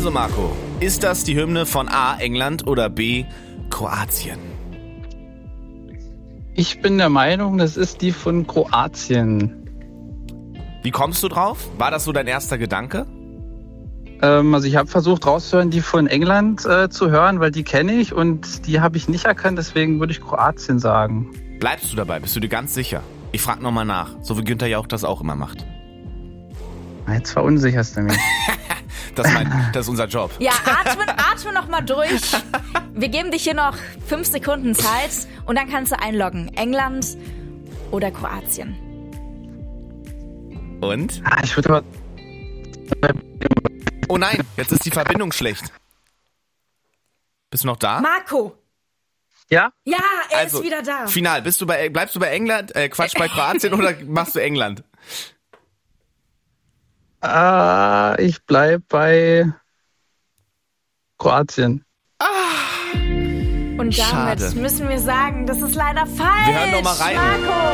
Also Marco, ist das die Hymne von A, England oder B, Kroatien? Ich bin der Meinung, das ist die von Kroatien. Wie kommst du drauf? War das so dein erster Gedanke? Also ich habe versucht rauszuhören, die von England zu hören, weil die kenne ich und die habe ich nicht erkannt, deswegen würde ich Kroatien sagen. Bleibst du dabei? Bist du dir ganz sicher? Ich frage nochmal nach, so wie Günther Jauch das auch immer macht. Jetzt verunsicherst du mich. Das ist unser Job. Ja, atme noch mal durch. Wir geben dich hier noch 5 Sekunden Zeit und dann kannst du einloggen. England oder Kroatien? Und? Ich würde aber... Oh nein, jetzt ist die Verbindung schlecht. Bist du noch da? Marco! Ja? Ja, er Also, ist wieder da. Final, bleibst du bei England, bei Kroatien oder machst du England? Ich bleib bei Kroatien. Und damit Schade. müssen wir sagen, das ist leider falsch. Wir hören noch mal rein. Marco!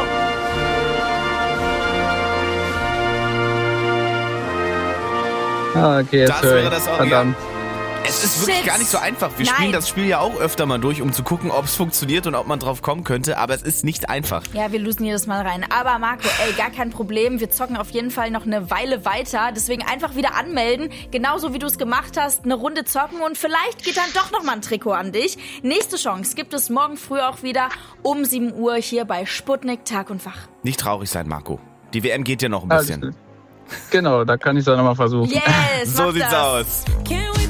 Okay, jetzt Das höre wäre ich. das auch, Verdammt. Es ist wirklich Shit. gar nicht so einfach. Wir Nein. spielen das Spiel ja auch öfter mal durch, um zu gucken, ob es funktioniert und ob man drauf kommen könnte, aber es ist nicht einfach. Ja, wir losen jedes Mal rein. Aber Marco, gar kein Problem. Wir zocken auf jeden Fall noch eine Weile weiter. Deswegen einfach wieder anmelden. Genauso wie du es gemacht hast, eine Runde zocken und vielleicht geht dann doch noch mal ein Trikot an dich. Nächste Chance gibt es morgen früh auch wieder um 7 Uhr hier bei Sputnik Tag und Wach. Nicht traurig sein, Marco. Die WM geht ja noch ein Alles bisschen. gut. Genau, da kann ich es auch nochmal versuchen. Yes, So mach sieht's das. aus.